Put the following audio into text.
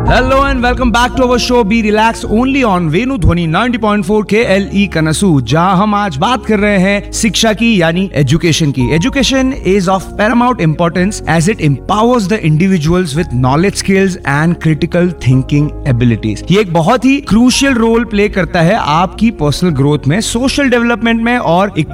Hello and welcome back to our show Be Relaxed only on Venu Dhwani 90.4 KLE कनसू, जहां हम आज बात कर रहे हैं शिक्षा की यानी एजुकेशन की। Education is of Paramount importance as it empowers the individuals with knowledge, skills and critical thinking abilities. ये एक बहुत ही क्रूशियल रोल प्ले करता है आपकी पर्सनल ग्रोथ में, सोशल डेवलपमेंट में और